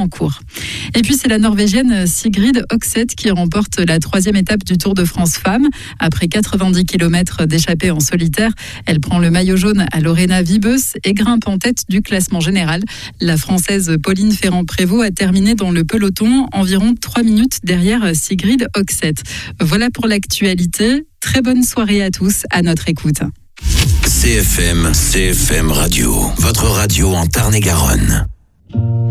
en cours. Et puis c'est la Norvégienne Sigrid Høgseth qui remporte la 3e étape du Tour de France Femmes. Après 90 km d'échappée en solitaire, elle prend le maillot jaune à Lorena Wiebes et grimpe en tête du classement général. La Française Pauline Ferrand-Prévot a terminé dans le peloton, environ 3 minutes derrière Sigrid Høgseth. Voilà pour l'actualité. Très bonne soirée à tous, à notre écoute. CFM Radio, votre radio en Tarn-et-Garonne.